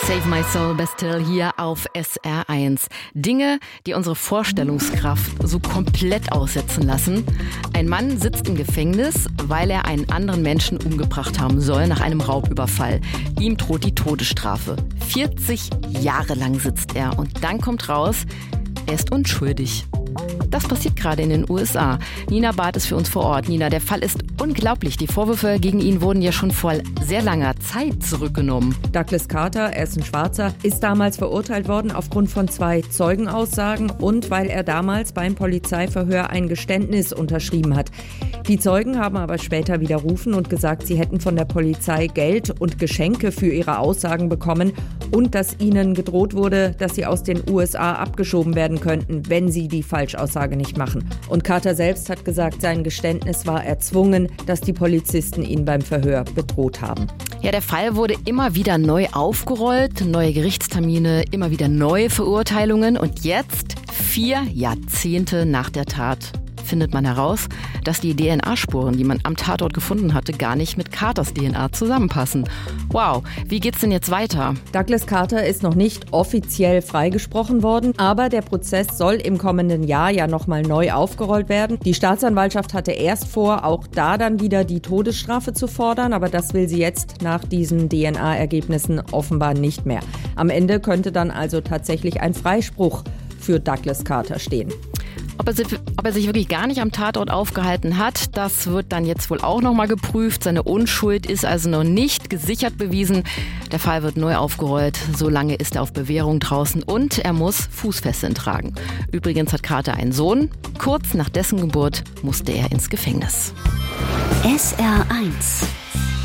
Save My Soul Bastille hier auf SR1. Dinge, die unsere Vorstellungskraft so komplett aussetzen lassen. Ein Mann sitzt im Gefängnis, weil er einen anderen Menschen umgebracht haben soll nach einem Raubüberfall. Ihm droht die Todesstrafe. 40 Jahre lang sitzt er und dann kommt raus, er ist unschuldig. Das passiert gerade in den USA. Nina Barth ist für uns vor Ort. Nina, der Fall ist unglaublich. Die Vorwürfe gegen ihn wurden ja schon vor sehr langer Zeit zurückgenommen. Douglas Carter, er ist ein Schwarzer, ist damals verurteilt worden aufgrund von 2 Zeugenaussagen und weil er damals beim Polizeiverhör ein Geständnis unterschrieben hat. Die Zeugen haben aber später widerrufen und gesagt, sie hätten von der Polizei Geld und Geschenke für ihre Aussagen bekommen und dass ihnen gedroht wurde, dass sie aus den USA abgeschoben werden könnten, wenn sie die Falschaussage nicht machen. Und Carter selbst hat gesagt, sein Geständnis war erzwungen, dass die Polizisten ihn beim Verhör bedroht haben. Ja, der Fall wurde immer wieder neu aufgerollt, neue Gerichtstermine, immer wieder neue Verurteilungen und jetzt, 4 Jahrzehnte nach der Tat, findet man heraus, dass die DNA-Spuren, die man am Tatort gefunden hatte, gar nicht mit Carters DNA zusammenpassen. Wow, wie geht's denn jetzt weiter? Douglas Carter ist noch nicht offiziell freigesprochen worden, aber der Prozess soll im kommenden Jahr ja nochmal neu aufgerollt werden. Die Staatsanwaltschaft hatte erst vor, auch da dann wieder die Todesstrafe zu fordern, aber das will sie jetzt nach diesen DNA-Ergebnissen offenbar nicht mehr. Am Ende könnte dann also tatsächlich ein Freispruch für Douglas Carter stehen. Ob er sich wirklich gar nicht am Tatort aufgehalten hat, das wird dann jetzt wohl auch nochmal geprüft. Seine Unschuld ist also noch nicht gesichert bewiesen. Der Fall wird neu aufgerollt. Solange ist er auf Bewährung draußen und er muss Fußfesseln tragen. Übrigens hat Carter einen Sohn. Kurz nach dessen Geburt musste er ins Gefängnis. SR1